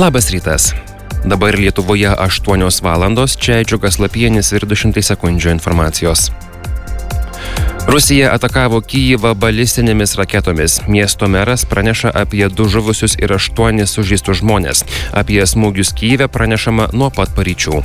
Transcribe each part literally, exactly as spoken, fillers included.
Labas rytas. Dabar Lietuvoje aštuonios valandos, čia Džiugas Lapienis ir du šimtai sekundžių informacijos. Rusija atakavo Kijivą balistinėmis raketomis. Miesto meras praneša apie du žuvusius ir aštuonis sužeistus žmones. Apie smūgius Kijeve pranešama nuo pat paryčių.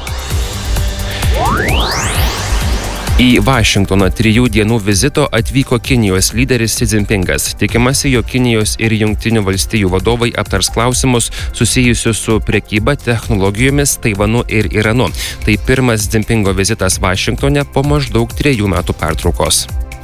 Į Vašingtoną trijų dienų vizito atvyko Kinijos lyderis Si Dzinpingas. Tikimasi, jog Kinijos ir Jungtinių valstijų vadovai aptars klausimus susijusius su prekyba, technologijomis, Taivanu ir Iranu. Tai pirmas Dzinpingo vizitas Vašingtone po maždaug trejų metų pertraukos.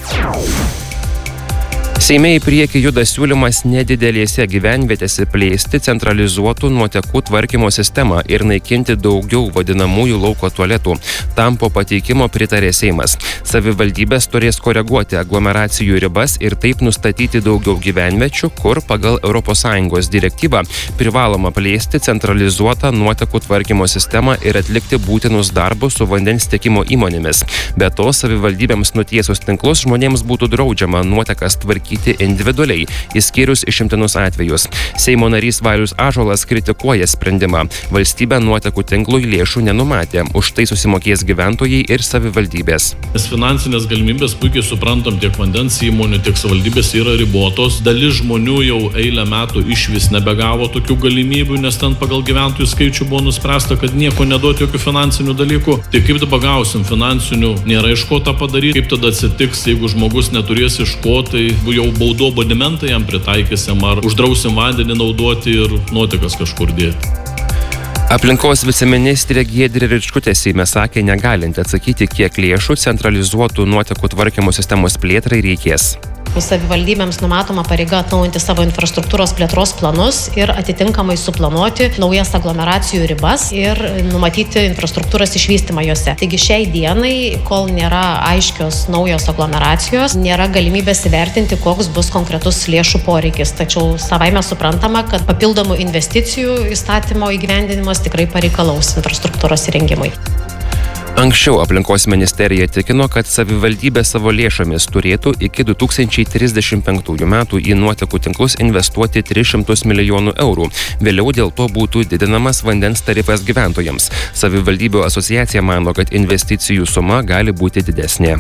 Seime į priekį juda siūlymas nedidelėse gyvenvietėse plėsti centralizuotų nuotekų tvarkymo sistemą ir naikinti daugiau vadinamųjų lauko tualetų. Tam po pateikimo pritarė Seimas. Savivaldybės turės koreguoti aglomeracijų ribas ir taip nustatyti daugiau gyvenviečių, kur pagal Europos Sąjungos direktyvą privaloma plėsti centralizuotą nuotekų tvarkymo sistemą ir atlikti būtinus darbus su vandens tiekimo įmonėmis. Be to, savivaldybėms nutiesus tinklus žmonėms būtų draudžiama nuotekas tvarkyti individualiai, išskyrus išimtinus atvejus. Seimo narys Valius Ąžuolas kritikuoja sprendimą. Valstybė nuotekų tinklui lėšų nenumatė, už tai susimokės gyventojai ir savivaldybės. Nes finansinės galimybės puikiai suprantam, tiek vandens įmonių, tiek savivaldybės yra ribotos. Dalis žmonių jau eilę metų išvis nebegavo tokių galimybių, nes ten pagal gyventojų skaičių buvo nuspręsta, kad nieko neduoti jokių finansinių dalykų. Tai kaip dabar gausim finansinių, nėra iš ko tą padaryti. Kaip tada atsitiks, jeigu žmogus neturės iš ko, tai jau baudo abonementą jam pritaikysim ar uždrausim vandenį naudoti ir nuotekas kažkur dėti. Aplinkos viceministrė Giedrė Ričkutė Seime sakė, negalinti atsakyti, kiek lėšų centralizuotų nuotekų tvarkymo sistemos plėtrai reikės. Savivaldybėms numatoma pareiga atnaujinti savo infrastruktūros plėtros planus ir atitinkamai suplanuoti naujas aglomeracijų ribas ir numatyti infrastruktūros išvystymą jose. Taigi šiai dienai, kol nėra aiškios naujos aglomeracijos, nėra galimybės įvertinti, koks bus konkretus lėšų poreikis. Tačiau savaime suprantama, kad papildomų investicijų įstatymo įgyvendinimas tikrai pareikalaus infrastruktūros įrengimui. Anksčiau aplinkos ministerija tikino, kad savivaldybė savo lėšomis turėtų iki du tūkstančiai trisdešimt penktųjų metų į nuotekų tinklus investuoti tris šimtus milijonų eurų. Vėliau dėl to būtų didinamas vandens tarifas gyventojams. Savivaldybių asociacija mano, kad investicijų suma gali būti didesnė.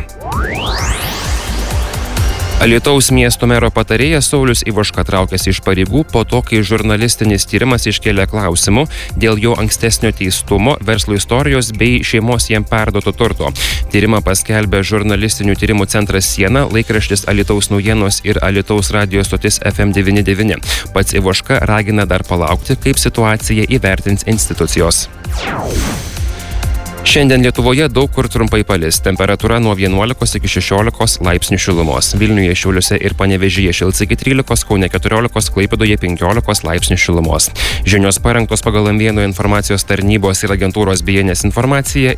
Alytaus miesto mero patarėjas Saulius Ivoška traukiasi iš pareigų po to, kai žurnalistinis tyrimas iškėlė klausimų dėl jo ankstesnio teistumo, verslo istorijos bei šeimos jam perduoto turto. Tyrimą paskelbė žurnalistinių tyrimų centras Siena, laikraštis Alytaus naujienos ir Alytaus radijo stotis F M devyni devyni. Pats Ivoška ragina dar palaukti, kaip situaciją įvertins institucijos. Šiandien Lietuvoje daug kur trumpai palis. Temperatūra nuo vienuolikos iki šešiolikos laipsnių šilumos. Vilniuje, Šiauliuose ir Panevėžyje šils iki trylikos, Kaune keturiolikos, Klaipėdoje penkiolikos laipsnių šilumos. Žinios parengtos pagal M vieno informacijos tarnybos ir agentūros B N S informaciją